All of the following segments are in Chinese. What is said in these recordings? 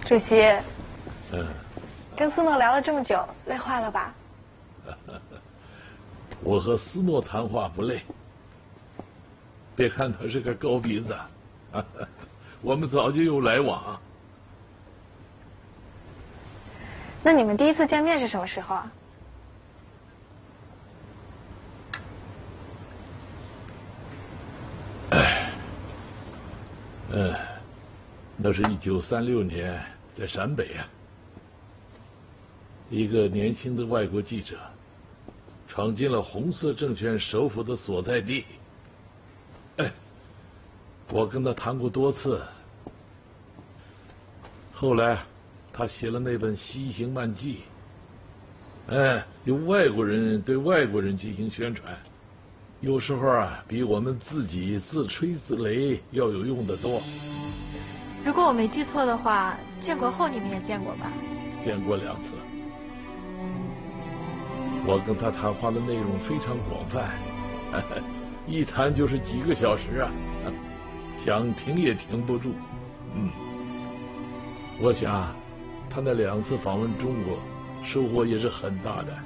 主席，跟斯诺聊了这么久，累坏了吧？ 我和斯诺谈话不累，别看他是个高鼻子，我们早就有来往。 那你们第一次见面是什么时候啊？ 那是1936年在陕北啊，一个年轻的外国记者闯进了红色政权首府的所在地。我跟他谈过多次，后来他写了那本《西行漫记》，由外国人对外国人进行宣传，有时候啊比我们自己自吹自擂要有用得多。 如果我没记错的话，建国后你们也见过吧？ 见过2次。我跟他谈话的内容非常广泛，一谈就是几个小时啊，想停也停不住。我想他那2次访问中国，收获也是很大的。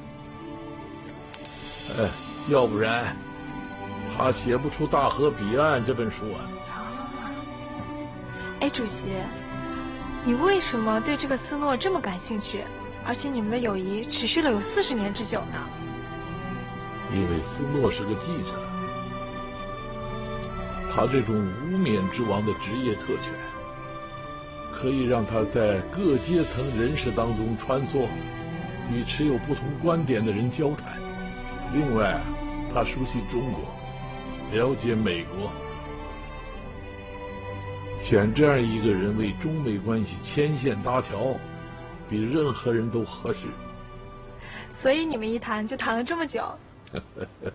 要不然他写不出《大河彼岸》这本书啊。 主席，你为什么对这个斯诺这么感兴趣？而且你们的友谊持续了有40年之久呢？ 因为斯诺是个记者，他这种无冕之王的职业特权，可以让他在各阶层人士当中穿梭，与持有不同观点的人交谈。另外，他熟悉中国，了解美国。选这样一个人为中美关系牵线搭桥，比任何人都合适。 所以你们一谈就谈了这么久。